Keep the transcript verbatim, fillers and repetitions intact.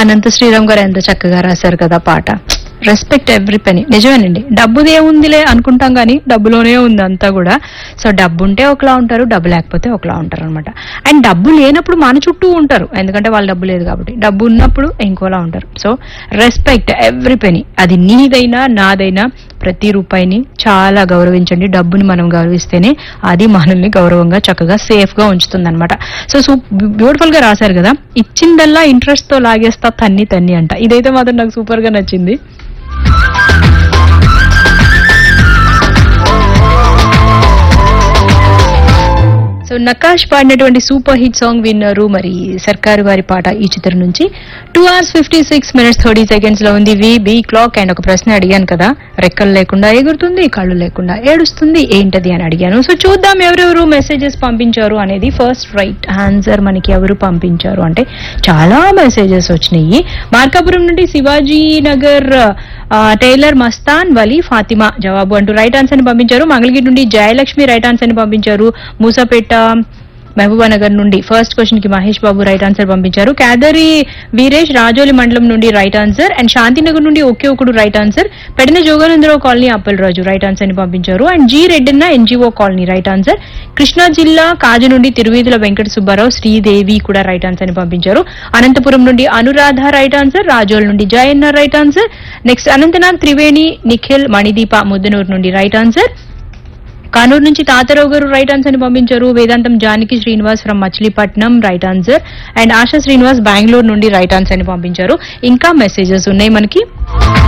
అనంత శ్రీరామ్ గారు ఎంత చక్కగా రాశారు కదా పాట. Respect every penny. నిజమేనండి, డబ్బుదే ఉందిలే అనుకుంటాం కానీ డబ్బులోనే ఉంది అంతా కూడా. సో డబ్బు ఉంటే ఒకలా ఉంటారు, డబ్బు లేకపోతే ఒకలా ఉంటారు అనమాట. అండ్ డబ్బు లేనప్పుడు మన చుట్టూ ఉంటారు, ఎందుకంటే వాళ్ళ డబ్బు లేదు కాబట్టి. డబ్బు ఉన్నప్పుడు ఇంకోలా ఉంటారు. సో రెస్పెక్ట్ ఎవ్రీ పెనీ, అది నీదైనా నాదైనా ప్రతి రూపాయిని చాలా గౌరవించండి. డబ్బుని మనం గౌరవిస్తేనే అది మనల్ని గౌరవంగా చక్కగా సేఫ్ గా ఉంచుతుంది అనమాట. సో సో బ్యూటిఫుల్ గా రాశారు కదా, ఇచ్చిందల్లా ఇంట్రెస్ట్ తో లాగేస్తా తన్ని తన్ని అంట. ఇదైతే మాత్రం నాకు సూపర్ గా నచ్చింది. సో నకాష్ పాడినటువంటి సూపర్ హిట్ సాంగ్ విన్నారు. మరి సర్కారు వారి పాట ఈ చిత్రం నుంచి. Two hours fifty six minutes thirty seconds లో ఉంది వి బి క్లాక్. అండ్ ఒక ప్రశ్న అడిగాను కదా, రెక్కలు లేకుండా ఎగురుతుంది, కళ్ళు లేకుండా ఏడుస్తుంది, ఏంటది అని అడిగాను. సో చూద్దాం ఎవరెవరు మెసేజెస్ పంపించారు అనేది. ఫస్ట్ రైట్ ఆన్సర్ మనకి ఎవరు పంపించారు అంటే చాలా మెసేజెస్ వచ్చినాయి. మార్కాపురం నుండి శివాజీ నగర్ టైలర్ మస్తాన్ వలీ ఫాతిమా జవాబు అంటూ రైట్ ఆన్సర్ ని పంపించారు. మంగళగిరి నుండి జయలక్ష్మి రైట్ ఆన్సర్ ని పంపించారు. మూసాపేట మహబూబానగర్ నుండి ఫస్ట్ క్వశ్చన్ కి మహేష్ బాబు రైట్ ఆన్సర్ పంపించారు. కేదరి వీరేష్ రాజోలి మండలం నుండి రైట్ ఆన్సర్. అండ్ శాంతినగర్ నుండి ఒకే ఒకడు right answer. పెడిన Jogananda Rao colony Appalaraju right answer ని పంపించారు. And G రెడ్డిన్న NGO colony right answer. Krishna జిల్లా కాజు నుండి తిరువీధుల వెంకట సుబ్బారావు శ్రీదేవి కూడా రైట్ ఆన్సర్ ని పంపించారు. అనంతపురం నుండి అనురాధ రైట్ ఆన్సర్. రాజోల్ నుండి Jayanna right answer. Next Anantnag Triveni Nikhil Manideepa Muddanur నుండి రైట్ ఆన్సర్. కానూరు నుంచి తాతారావు గారు రైట్ ఆన్సర్ ని పంపించారు. వేదాంతం Janaki Srinivas from Machilipatnam right answer. And ASHA Srinivas Bengaluru నుండి రైట్ ఆన్సర్ ని పంపించారు. ఇంకా మెసేజెస్ ఉన్నాయి మనకి.